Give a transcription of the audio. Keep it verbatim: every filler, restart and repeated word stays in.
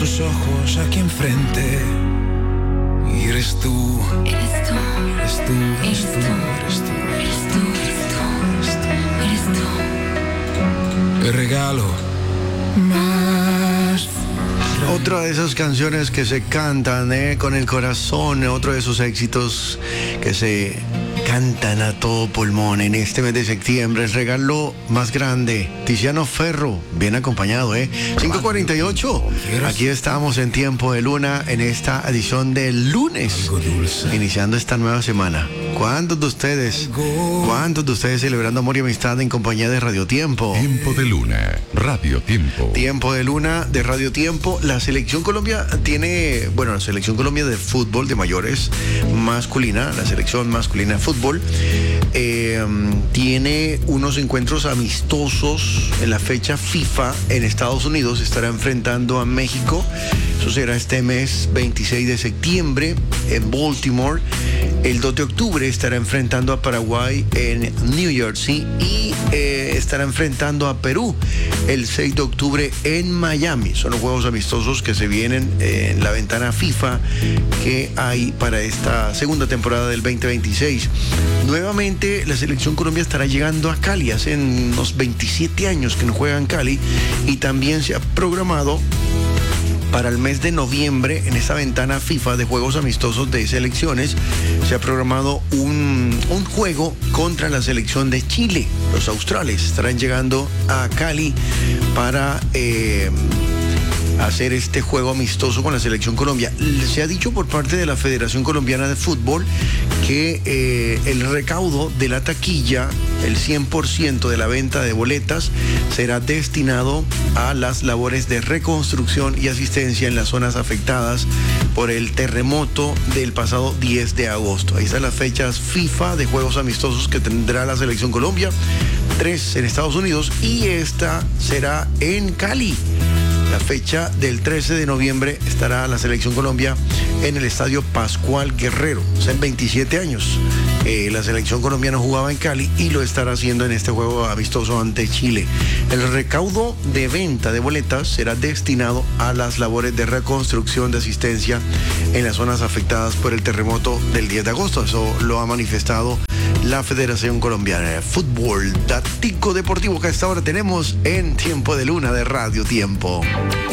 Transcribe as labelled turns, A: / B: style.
A: tus ojos aquí enfrente. Y eres tú.
B: Eres tú.
A: Eres tú. Eres tú. Eres tú.
B: Eres tú. Eres tú. Eres tú.
A: Te regalo más.
C: Otra de esas canciones que se cantan eh, con el corazón, otro de esos éxitos que se cantan a todo pulmón en este mes de septiembre. El regalo más grande, Tiziano Ferro, bien acompañado, ¿eh? cinco cuarenta y ocho. Aquí estamos en Tiempo de Luna, en esta edición del lunes, iniciando esta nueva semana. ¿Cuántos de ustedes, cuántos de ustedes celebrando amor y amistad en compañía de Radio Tiempo?
D: Tiempo de Luna, Radio Tiempo.
C: Tiempo de Luna de Radio Tiempo. La Selección Colombia tiene, bueno, la Selección Colombia de fútbol de mayores masculina, la selección masculina de fútbol, eh, tiene unos encuentros amistosos en la fecha FIFA en Estados Unidos. Estará enfrentando a México. Eso será este mes veintiséis de septiembre en Baltimore. El dos de octubre estará enfrentando a Paraguay en New Jersey y eh, estará enfrentando a Perú el seis de octubre en Miami. Son los juegos amistosos que se vienen en la ventana FIFA que hay para esta segunda temporada del veinte veintiséis. Nuevamente la Selección Colombia estará llegando a Cali. Hace unos veintisiete años que no juega en Cali y también se ha programado para el mes de noviembre, en esta ventana FIFA de juegos amistosos de selecciones, se ha programado un, un juego contra la selección de Chile. Los australes estarán llegando a Cali para eh, hacer este juego amistoso con la Selección Colombia. Se ha dicho por parte de la Federación Colombiana de Fútbol que eh, el recaudo de la taquilla, el cien por ciento de la venta de boletas, será destinado a las labores de reconstrucción y asistencia en las zonas afectadas por el terremoto del pasado diez de agosto. Ahí están las fechas FIFA de juegos amistosos que tendrá la Selección Colombia, tres en Estados Unidos y esta será en Cali. La fecha del trece de noviembre estará la Selección Colombia en el Estadio Pascual Guerrero. O sea, en veintisiete años eh, la Selección colombiana jugaba en Cali y lo estará haciendo en este juego amistoso ante Chile. El recaudo de venta de boletas será destinado a las labores de reconstrucción de asistencia en las zonas afectadas por el terremoto del diez de agosto. Eso lo ha manifestado la Federación Colombiana de Fútbol. Datico deportivo que a esta hora tenemos en Tiempo de Luna de Radio Tiempo.